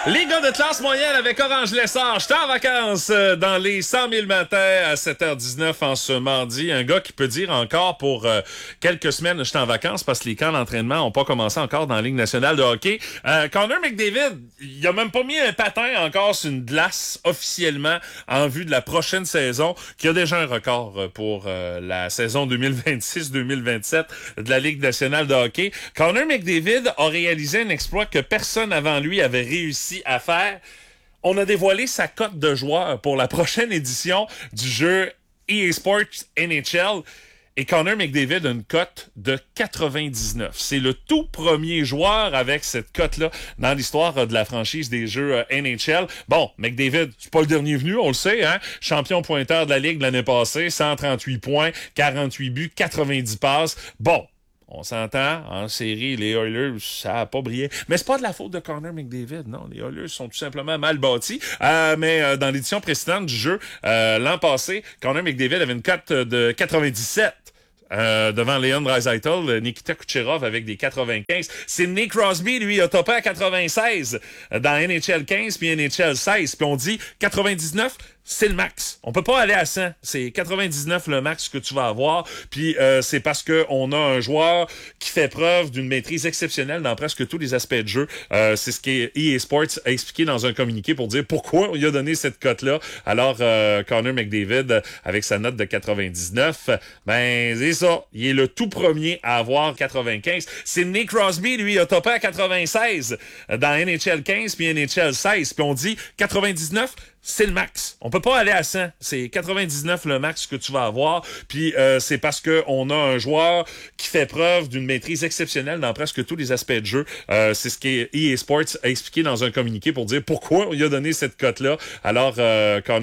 Les gars de classe moyenne avec Orange Lessard, j'étais en vacances dans les 100 000 matins à 7h19 en ce mardi. Un gars qui peut dire encore pour quelques semaines, j'étais en vacances parce que les camps d'entraînement n'ont pas commencé encore dans la Ligue nationale de hockey. Connor McDavid, il a même pas mis un patin encore sur une glace officiellement en vue de la prochaine saison, qui a déjà un record pour la saison 2026-2027 de la Ligue nationale de hockey. Connor McDavid a réalisé un exploit que personne avant lui avait réussi à faire. On a dévoilé sa cote de joueur pour la prochaine édition du jeu EA Sports NHL. Et Connor McDavid a une cote de 99. C'est le tout premier joueur avec cette cote-là dans l'histoire de la franchise des jeux NHL. Bon, McDavid, c'est pas le dernier venu, on le sait, hein? Champion pointeur de la Ligue l'année passée, 138 points, 48 buts, 90 passes. Bon, on s'entend, en série, les Oilers, ça a pas brillé. Mais c'est pas de la faute de Connor McDavid, non. Les Oilers sont tout simplement mal bâtis. Mais dans l'édition précédente du jeu, l'an passé, Connor McDavid avait une cote de 97. Devant Leon Draisaitl, Nikita Kucherov avec des 95. Sidney Crosby, lui, a topé à 96 dans NHL 15 puis NHL 16. Puis on dit 99, c'est le max. On peut pas aller à 100. C'est 99 le max que tu vas avoir. Puis c'est parce que on a un joueur qui fait preuve d'une maîtrise exceptionnelle dans presque tous les aspects de jeu. C'est ce qu'EA Sports a expliqué dans un communiqué pour dire pourquoi il a donné cette cote-là. Alors, Connor McDavid, avec sa note de 99, ben c'est ça. Il est le tout premier à avoir 95. Sidney Crosby, lui, a topé à 96 dans NHL 15 puis NHL 16. Puis on dit 99, c'est le max. On peut pas aller à 100. C'est 99 le max que tu vas avoir. Puis c'est parce que on a un joueur qui fait preuve d'une maîtrise exceptionnelle dans presque tous les aspects de jeu. C'est ce qu'EA Sports a expliqué dans un communiqué pour dire pourquoi il a donné cette cote-là. Alors,